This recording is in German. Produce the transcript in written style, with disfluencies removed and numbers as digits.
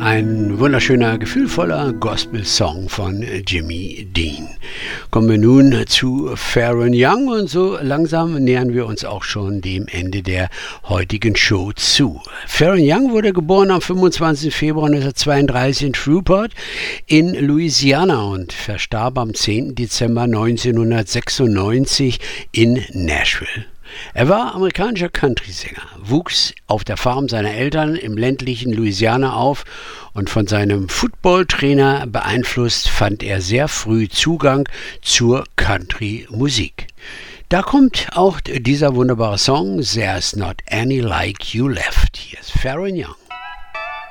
Ein wunderschöner, gefühlvoller Gospel-Song von Jimmy Dean. Kommen wir nun zu Faron Young und so langsam nähern wir uns auch schon dem Ende der heutigen Show zu. Faron Young wurde geboren am 25. Februar 1932 in Shreveport in Louisiana und verstarb am 10. Dezember 1996 in Nashville. Er war amerikanischer Country-Sänger, wuchs auf der Farm seiner Eltern im ländlichen Louisiana auf und von seinem Footballtrainer beeinflusst, fand er sehr früh Zugang zur Country-Musik. Da kommt auch dieser wunderbare Song There's Not Any Like You Left. Hier ist Faron Young.